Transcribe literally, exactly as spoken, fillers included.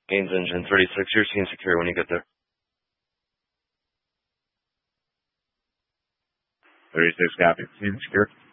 Mains engine thirty-six, you're seen secure when you get there. thirty-six, copy. Seen secure.